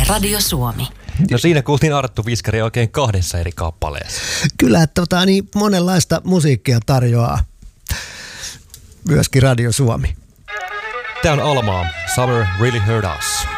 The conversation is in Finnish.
Radio Suomi. No siinä kuultiin Arttu Viskari oikein 2 eri kappaleessa. Kyllä, niin monenlaista musiikkia tarjoaa myöskin Radio Suomi. Tää on Almaa. Summer Really Hurt Us.